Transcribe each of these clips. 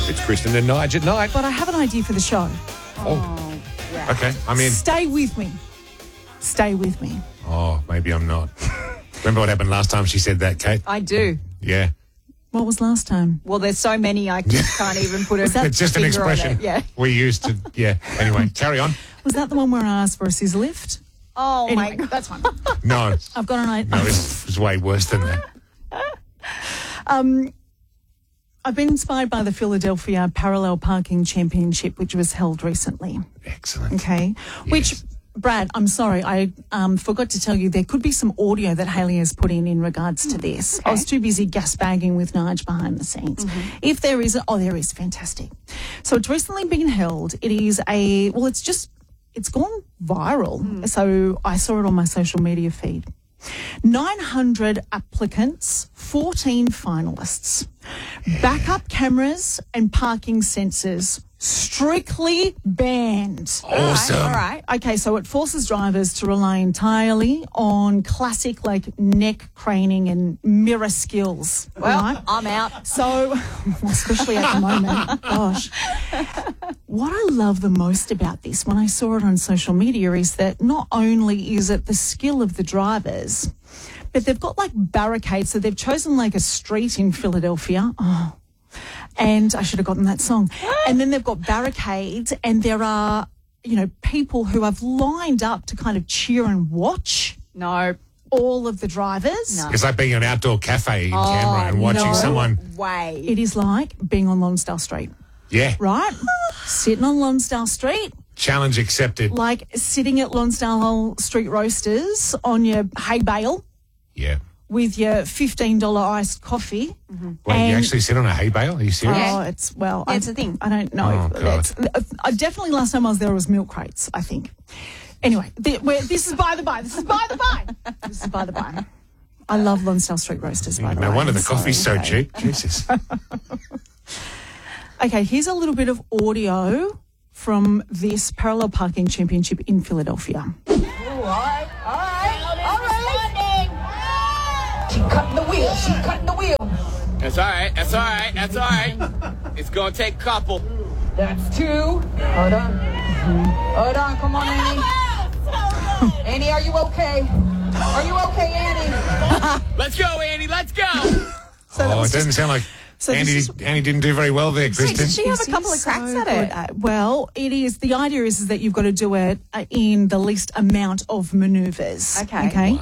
It's Kristen and Nige at night. But I have an idea for the show. Oh, okay. I'm in. Stay with me. Stay with me. Oh, maybe I'm not. Remember what happened last time she said that, Kate? I do. Yeah. What was last time? Well, there's so many I can't even put a It's just an finger on expression it. Yeah. we used to, Anyway, carry on. Was that the one where I asked for a scissor lift? Oh, Anyway, my God. that's fine. No, I've got an idea. no, it's way worse than that. I've been inspired by the Philadelphia Parallel Parking Championship, which was held recently. Excellent. Okay. Yes. Which, Brad, I'm sorry, I forgot to tell you there could be some audio that Hayley has put in regards to this. Okay. I was too busy gas-bagging with Nige behind the scenes. If there is, there is, fantastic. So it's recently been held. It is it's gone viral. So I saw it on my social media feed. 900 applicants, 14 finalists. Backup cameras and parking sensors strictly banned. Awesome. All right. Okay, so it forces drivers to rely entirely on classic neck craning and mirror skills. Well, right? I'm out. So, especially at the moment, gosh. What I love the most about this, when I saw it on social media, is that not only is it the skill of the drivers, but they've got barricades. So they've chosen a street in Philadelphia. Oh, and I should have gotten that song. And then they've got barricades, and there are, people who have lined up to kind of cheer and watch No. all of the drivers. No. It's like being in an outdoor cafe in Canberra and watching someone. Way. It is like being on Lonsdale Street, Yeah. right? Sitting on Lonsdale Street, Challenge accepted. like sitting at Lonsdale Street Roasters on your hay bale Yeah. with your $15 iced coffee. Wait, you actually sit on a hay bale? Are you serious? Oh, it's, Yeah, it's a thing. I don't know. Oh, God. I definitely, last time I was there, it was milk crates, I think. Anyway, this is by the by. This is by the by. This is by the by. I love Lonsdale Street Roasters, by the way. No wonder the So, coffee's so okay. cheap. Jesus. Okay, here's a little bit of audio from this Parallel Parking Championship in Philadelphia. She cutting the wheel. She cutting the wheel. That's all right. That's all right. That's all right. It's going to take a couple. That's two. Hold on. Hold on. Come on, Annie. Annie, are you okay? Are you okay, Annie? Let's go, Andy. Let's go. It doesn't sound like So Andy this didn't do very well there, Kristen. Did she have a This couple is of cracks so at it? good. Well, it is. The idea is that you've got to do it in the least amount of manoeuvres. Okay.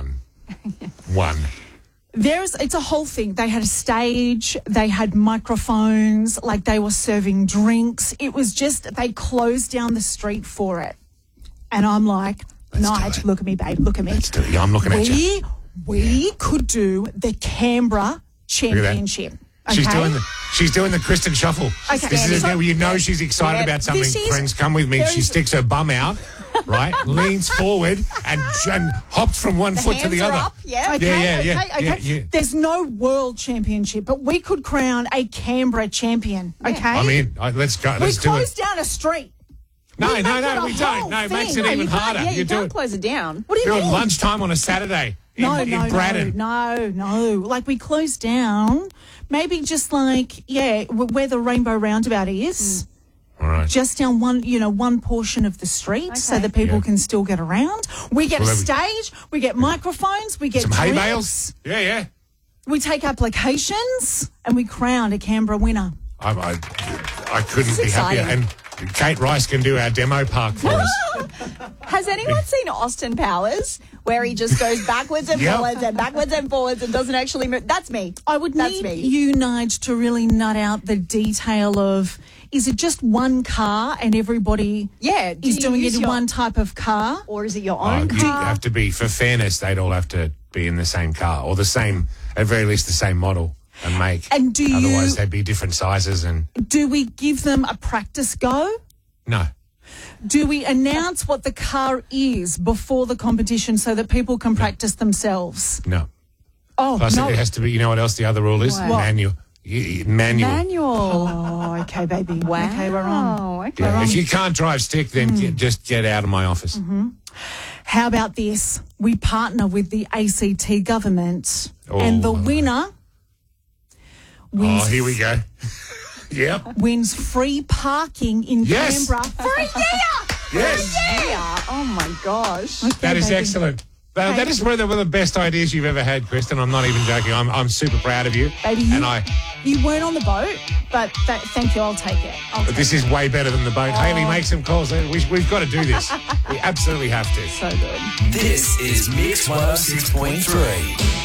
One. It's a whole thing. They had a stage, they had microphones, they were serving drinks. It was just, they closed down the street for it. And I'm like, Let's do Nige, it. look at me, babe, look at me. Let's do it. Yeah, I'm looking at you. We could do the Canberra Championship. She's okay? she's doing the Kristen shuffle. Okay. This is So- she's excited about something. This is- Friends, come with me. there She is- sticks her bum out, right? Leans forward and hops from one foot to the hands are other. up, yeah. Okay, Yeah. okay. There's no world championship, but we could crown a Canberra champion, okay? I mean, let's go. we Let's do close it. down a street. No, we make it a we whole don't. No, it makes thing. it No, even you can't, harder. yeah, you do can't it. close it down. What do you Do it mean? lunchtime on a Saturday in Braddon. No. We close down, maybe just where the Rainbow Roundabout is. All right. Just down one portion of the street so Okay. that people Yeah. can still get around. We get Well, a that'd be- stage, we get microphones, we get Some hay drinks, bales. Yeah. we take applications, and we crown a Canberra winner. I couldn't be happier. exciting. And Kate Rice can do our demo park for us. Has anyone seen Austin Powers, where he just goes backwards and Yep. forwards and backwards and forwards and doesn't actually move? That's me. I would That's need me. you, Nige, to really nut out the detail of, is it just one car and everybody Yeah. do is you doing it use in your- one type of car? Or is it your Oh, own you car? have to be, for fairness, they'd all have to be in the same car or the same, at very least the same model and make. And do you- Otherwise, they'd be different sizes and Do we give them a practice go? no. Do we announce what the car is before the competition so that people can practice themselves? No. Oh, Plus, no. it has to be, you know what else the other rule is? What? Manual. Manual. Manual. Oh, okay, baby. Wow. Okay, we're on. Okay. Yeah, if you can't drive stick, then just get out of my office. How about this? We partner with the ACT government, Oh. and the winner Oh, here we go. Yep. wins free parking in Yes. Canberra for a year. Yes. Yeah. Oh my gosh. That is baby. excellent. That is one of the best ideas you've ever had, Kristen. I'm not even joking. I'm super proud of you. Baby, you weren't on the boat, but thank you. I'll take it. This is way better than the boat. Hayley, make some calls. We've got to do this. We absolutely have to. So good. This is Mix 106.3.